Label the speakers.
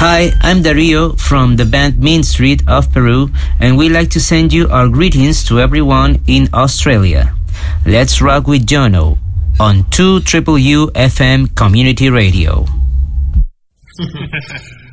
Speaker 1: Hi, I'm Dario from the band Mean Street of Peru, and we'd like to send you our greetings to everyone in Australia. Let's rock with Jono on 2UUU FM Community Radio.